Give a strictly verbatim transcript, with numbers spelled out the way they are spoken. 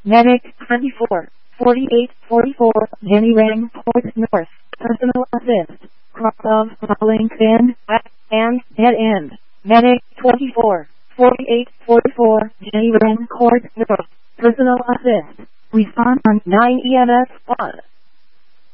Medic twenty-four, forty-eight forty-four, Jenny Rang, Port North. Personal assist. Cross of link in, at, and, dead end. Medic twenty-four, forty-eight forty-four, Jenny Rang, Port North. Personal assist. Respond on nine E M S spot.